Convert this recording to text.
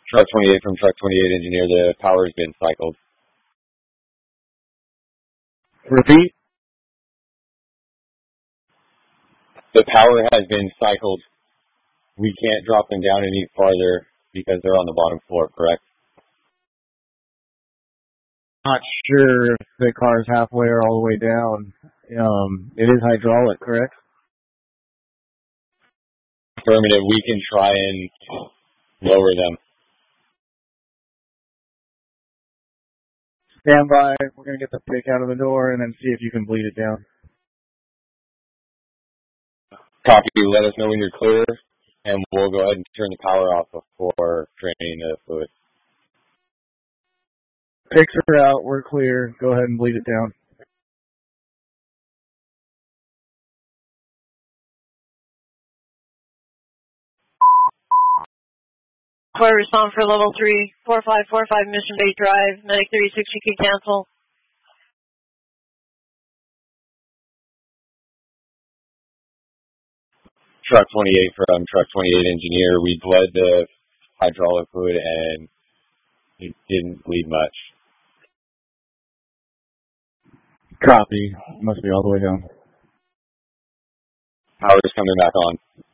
Truck 28 from Truck 28 engineer, the power's been cycled. Repeat. The power has been cycled. We can't drop them down any farther because they're on the bottom floor, correct? Not sure if the car's halfway or all the way down. It is hydraulic, correct? Affirmative. We can try and lower them. Stand by. We're going to get the pick out of the door and then see if you can bleed it down. Copy. Let us know when you're clear, and we'll go ahead and turn the power off before draining the fluid. Picks are out. We're clear. Go ahead and bleed it down. Fire respond for level 3, 4545 Mission Bay Drive, Medic 36, you can cancel. Truck 28 from Truck 28 engineer. We bled the hydraulic fluid and it didn't bleed much. Copy. Must be all the way down. Power's coming back on.